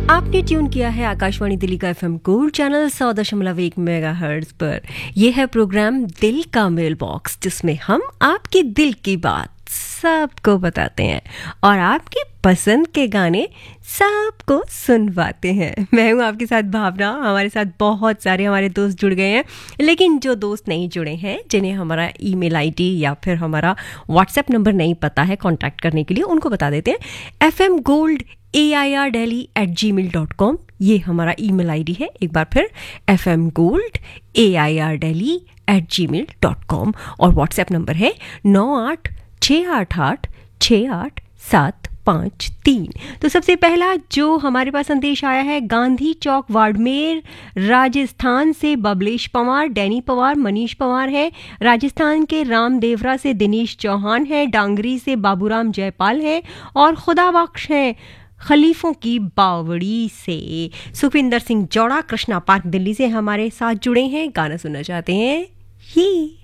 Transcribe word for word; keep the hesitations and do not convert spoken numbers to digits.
आपने ट्यून किया है आकाशवाणी दिल्ली का एफएम गोल्ड चैनल सौ दशमलव एक मेगाहर्ट्ज पर। यह है प्रोग्राम दिल का मेल बॉक्स, जिसमें हम आपके दिल की बात सबको बताते हैं और आपकी पसंद के गाने सबको सुनवाते हैं। मैं हूँ आपके साथ भावना। हमारे साथ बहुत सारे हमारे दोस्त जुड़ गए हैं, लेकिन जो दोस्त नहीं जुड़े हैं, जिन्हें हमारा ईमेल आईडी या फिर हमारा व्हाट्सएप नंबर नहीं पता है कांटेक्ट करने के लिए, उनको बता देते हैं। F M gold A I R daily eight ji mail dot com ये हमारा ईमेल आईडी है। एक बार फिर F M gold A I R daily eight ji mail dot com और व्हाट्सएप नंबर है नौ आठ छः आठ आठ छः आठ सात पाँच तीन। तो सबसे पहला जो हमारे पास संदेश आया है, गांधी चौक बाड़मेर राजस्थान से बबलेश पवार, डैनी पवार, मनीष पवार है। राजस्थान के रामदेवरा से दिनेश चौहान है। डांगरी से बाबूराम जयपाल है और खुदा बख्श है खलीफों की बावड़ी से। सुखविंदर सिंह जौड़ा कृष्णा पार्क दिल्ली से हमारे साथ जुड़े हैं, गाना सुनना चाहते हैं ये।